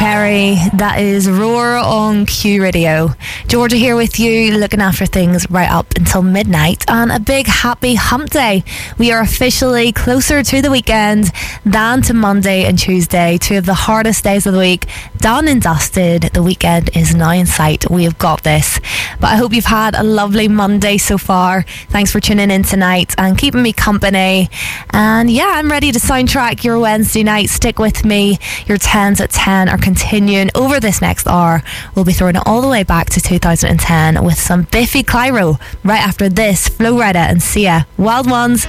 Perry. That is Roar on Q Radio. Georgia here with you, looking after things right up until midnight, and a big happy hump day. We are officially closer to the weekend than to Monday and Tuesday, two of the hardest days of the week. Done and dusted. The weekend is now in sight. We have got this. But I hope you've had a lovely Monday so far. Thanks for tuning in tonight and keeping me company. And yeah, I'm ready to soundtrack your Wednesday night. Stick with me. Your 10s at 10 are continuing over this next hour. We'll be throwing it all the way back to 2010 with some Biffy Clyro right after this. Flo Rida and Sia, Wild Ones.